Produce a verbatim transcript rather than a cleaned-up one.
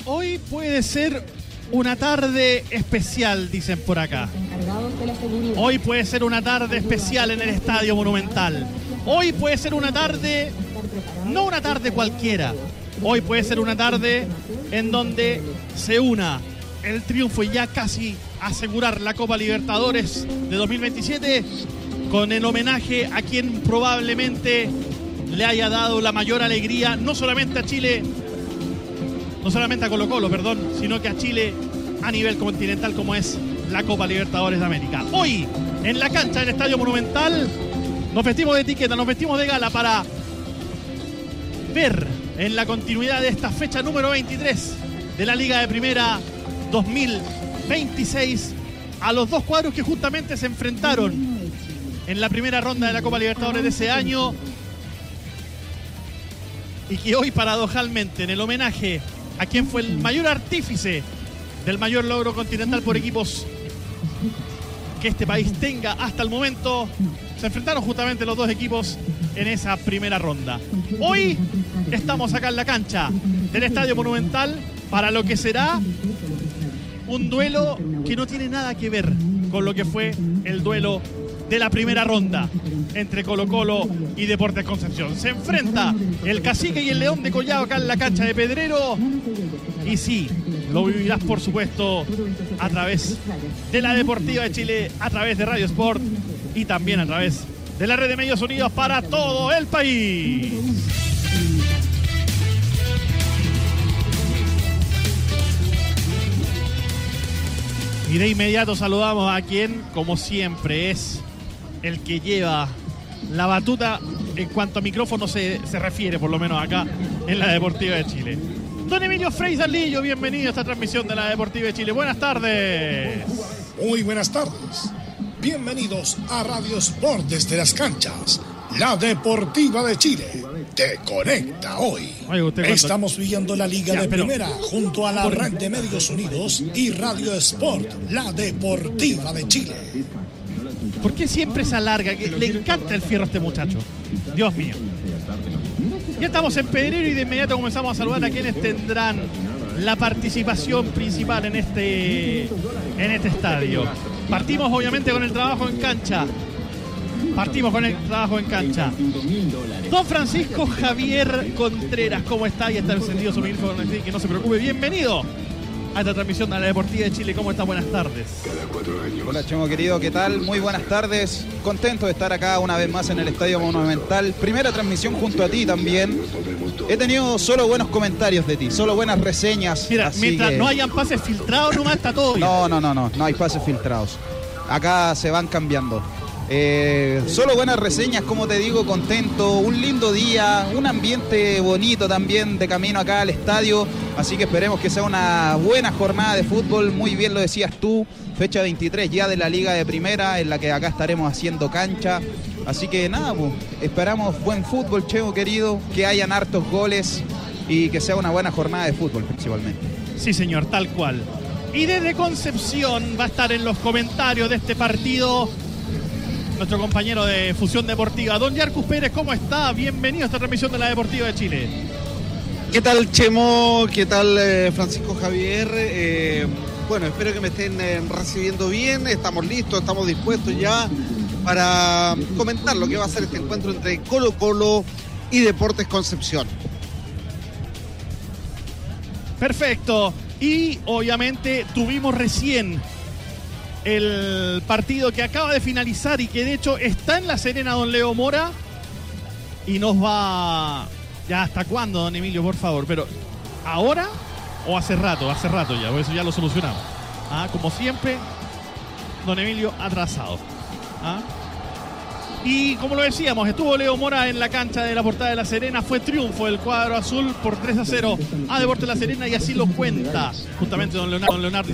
Hoy puede ser una tarde especial, dicen por acá. Hoy puede ser una tarde especial en el Estadio Monumental. Hoy puede ser una tarde, no una tarde cualquiera. Hoy puede ser una tarde en donde se una el triunfo y ya casi asegurar la Copa Libertadores de dos mil veintisiete con el homenaje a quien probablemente le haya dado la mayor alegría, no solamente a Chile, no solamente a Colo Colo, perdón, sino que a Chile a nivel continental, como es la Copa Libertadores de América. Hoy, en la cancha del Estadio Monumental, nos vestimos de etiqueta, nos vestimos de gala para ver en la continuidad de esta fecha número veintitrés de la Liga de Primera dos mil veintiséis a los dos cuadros que justamente se enfrentaron en la primera ronda de la Copa Libertadores de ese año y que hoy, paradojalmente, en el homenaje a quien fue el mayor artífice del mayor logro continental por equipos que este país tenga hasta el momento, se enfrentaron justamente los dos equipos en esa primera ronda. Hoy estamos acá en la cancha del Estadio Monumental para lo que será un duelo que no tiene nada que ver con lo que fue el duelo de la primera ronda entre Colo Colo y Deportes Concepción. Se enfrenta el Cacique y el León de Collao acá en la cancha de Pedrero. Y sí, lo vivirás por supuesto a través de la Deportiva de Chile, a través de Radio Sport y también a través de la red de medios unidos para todo el país. Y de inmediato saludamos a quien, como siempre, es el que lleva la batuta en cuanto a micrófono se, se refiere, por lo menos acá en la Deportiva de Chile. Don Emilio Freisarlillo, bienvenido a esta transmisión de la Deportiva de Chile. Buenas tardes. Muy buenas tardes. Bienvenidos a Radio Sport desde las canchas. La Deportiva de Chile te conecta hoy. Oye, usted Estamos cuando... viviendo la Liga ya, de pero... Primera junto a la Red de Medios Unidos y Radio Sport, la Deportiva de Chile. ¿Por qué siempre se alarga? Que le encanta el fierro a este muchacho. Dios mío. Ya estamos en Pedrero y de inmediato comenzamos a saludar a quienes tendrán la participación principal en este, en este estadio. Partimos obviamente con el trabajo en cancha. Partimos con el trabajo en cancha. Don Francisco Javier Contreras, ¿cómo está? Y está encendido su micrófono, que no se preocupe. Bienvenido a esta transmisión de la Deportiva de Chile. ¿Cómo está? Buenas tardes. Hola, Chemo querido, ¿qué tal? Muy buenas tardes. Contento de estar acá una vez más en el Estadio Monumental. Primera transmisión junto a ti también. He tenido solo buenos comentarios de ti, solo buenas reseñas. Mira, mientras que... no hayan pases filtrados, nomás está todo bien. No, no, no, no, no hay pases filtrados. Acá se van cambiando. Eh, solo buenas reseñas, como te digo, contento, un lindo día, un ambiente bonito también de camino acá al estadio, así que esperemos que sea una buena jornada de fútbol. Muy bien lo decías tú, fecha veintitrés ya de la Liga de Primera, en la que acá estaremos haciendo cancha, así que nada, pues, esperamos buen fútbol, Chemo querido, que hayan hartos goles y que sea una buena jornada de fútbol principalmente. Sí, señor, tal cual. Y desde Concepción va a estar en los comentarios de este partido nuestro compañero de Fusión Deportiva, don Yarcus Pérez. ¿Cómo está? Bienvenido a esta transmisión de la Deportiva de Chile. ¿Qué tal, Chemo? ¿Qué tal, eh, Francisco Javier? Eh, bueno, espero que me estén eh, recibiendo bien. Estamos listos, estamos dispuestos ya para comentar lo que va a ser este encuentro entre Colo Colo y Deportes Concepción. Perfecto. Y obviamente tuvimos recién el partido que acaba de finalizar y que de hecho está en La Serena, don Leo Mora, y nos va... ¿Ya hasta cuándo, don Emilio, por favor? Pero ¿ahora o hace rato? Hace rato ya, por eso ya lo solucionamos. ¿Ah? Como siempre, don Emilio atrasado. ¿Ah? Y como lo decíamos, estuvo Leo Mora en la cancha de la Portada de La Serena. Fue triunfo del cuadro azul por tres a cero a Deportes La Serena, y así lo cuenta justamente don Leonardo, don Leonardo